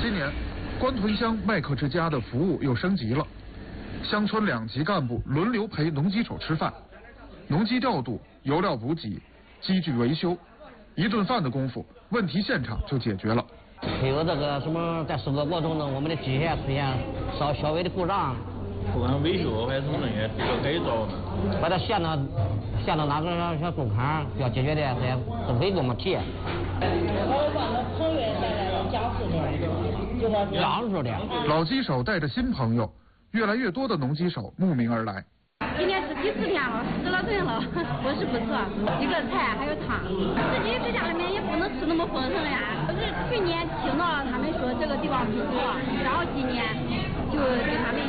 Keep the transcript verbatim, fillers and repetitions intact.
今年，关屯乡麦克之家的服务又升级了，乡村两级干部轮流陪农机手吃饭，农机调度、油料补给、机具维修，一顿饭的功夫，问题现场就解决了。 还有这个什么，在收割过程中，我们的机械出现稍小微的故障， 不管维修还是什么东西，这个改造呢， 把它线到线到哪个小洞坎要解决的，这些都可以给我们提。 我帮我朋友带来了讲述的，就我讲述的。 老机手带着新朋友，越来越多的农机手慕名而来。 今天是第四天了，十来顿了，伙食不错，一个菜还有汤。自己在家里面也不能吃那么丰盛呀。可是去年听到他们说这个地方不错，然后今年就给他们